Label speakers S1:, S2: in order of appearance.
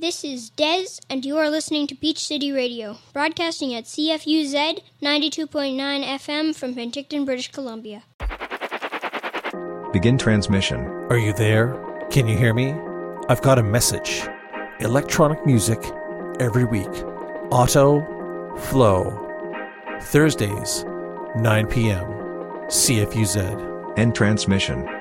S1: This is Dez, and you are listening to Beach City Radio, broadcasting at CFUZ 92.9 FM from Penticton, British Columbia.
S2: Begin transmission.
S3: Are you there? Can you hear me? I've got a message. Electronic music every week. Auto Flow. Thursdays, 9 p.m. CFUZ.
S2: End transmission.